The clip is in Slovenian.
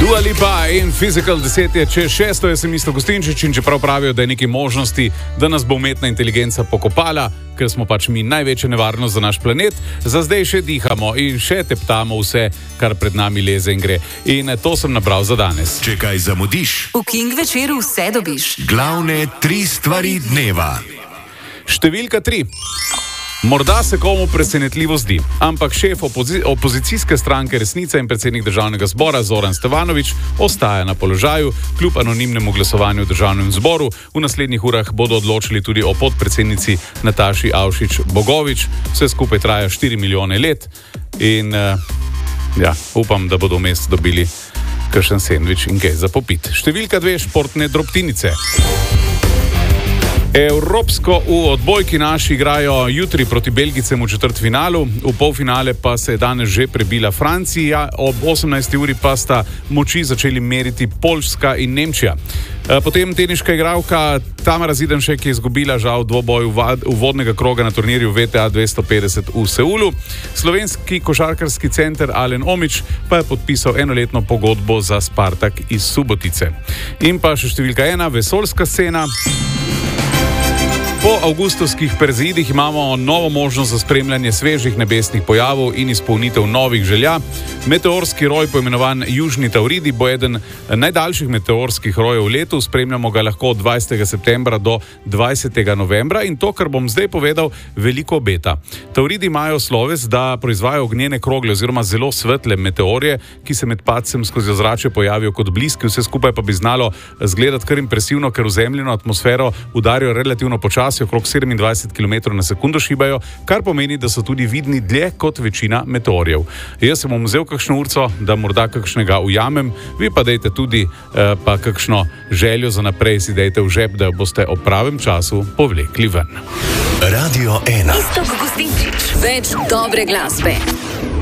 Dua Lipa in Physical 10 je čez 6, jaz sem Isto Gostinčič in čeprav pravijo, da je nekaj možnosti, da nas bo umetna inteligenca pokopala, ker smo pač mi največja nevarnost za naš planet, za zdaj še dihamo in še teptamo vse, kar pred nami leze in gre. In to sem nabral za danes. Če kaj zamudiš, v King večeru vse dobiš. Glavne 3 stvari dneva. Številka 3. Morda se komu presenetljivo zdi, ampak šef opozicijske stranke Resnica in predsednik državnega zbora Zoran Stevanović ostaja na položaju kljub anonimnemu glasovanju v državnem zboru. V naslednjih urah bodo odločili tudi o podpredsednici Nataši Avšič Bogovič. Vse skupaj traja 4 milijone let in upam, da bodo vmes dobili kakšen sendvič in kaj za popit. Številka 2. Športne drobtinice. Evropsko v odbojki naši igrajo jutri proti Belgicem v četrtfinalu, v polfinale pa se je danes že prebila Francija, ob 18. uri pa sta moči začeli meriti Poljska in Nemčija. Potem teniška igralka Tamara Zidanšek je izgubila žal dvoboj uvodnega kroga na turnirju VTA 250 v Seulu. Slovenski košarkarski center Alen Omić pa je podpisal enoletno pogodbo za Spartak iz Subotice. In pa še številka 1, vesoljska scena. Po avgustovskih perzidih imamo novo možnost za spremljanje svežih nebesnih pojavov in izpolnitev novih želja. Meteorski roj, poimenovan Južni Tauridi, bo eden najdaljših meteorskih rojev v letu. Spremljamo ga lahko od 20. septembra do 20. novembra in to, kar bom zdaj povedal, veliko obeta. Tauridi imajo sloves, da proizvajajo ognjene krogle oziroma zelo svetle meteorje, ki se med padcem skozi ozračje pojavijo kot bliski, vse skupaj pa bi znalo zgledati kar impresivno, ker v zemljino atmosfero udarijo relativno počasno, okrog 27 km na sekundo šibajo, kar pomeni, da so tudi vidni dlje kot večina meteorjev. Jaz sem bom vzel kakšno urco, da morda kakšnega ujamem, vi pa dejte tudi pa kakšno željo za naprej si dejte v žep, da boste ob pravem času povlekli ven. Radio 1. Isto Gostinčič, več dobre glasbe.